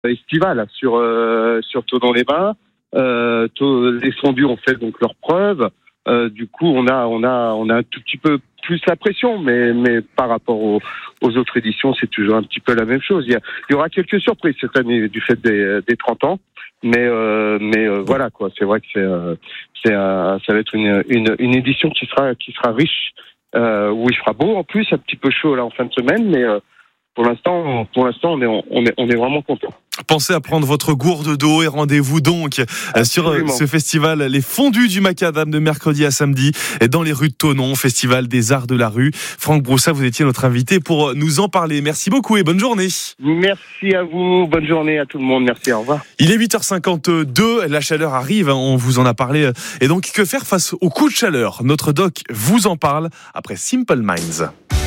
estivale sur Thonon-les-Bains. Les fondus ont fait donc leurs preuves. Du coup, on a un tout petit peu plus la pression, mais par rapport aux autres éditions, c'est toujours un petit peu la même chose. Il y aura quelques surprises cette année du fait des 30 ans, mais voilà quoi. C'est vrai que ça va être une édition qui sera riche, où il fera beau en plus, un petit peu chaud là en fin de semaine, mais pour l'instant, on est vraiment content. Pensez à prendre votre gourde d'eau et rendez-vous donc sur ce festival Les Fondus du Macadam de mercredi à samedi dans les rues de Thonon, Festival des Arts de la Rue. Franck Broussat, vous étiez notre invité pour nous en parler. Merci beaucoup et bonne journée. Merci à vous, bonne journée à tout le monde, merci, au revoir. Il est 8h52, la chaleur arrive, on vous en a parlé. Et donc, que faire face au coup de chaleur ? Notre doc vous en parle après Simple Minds.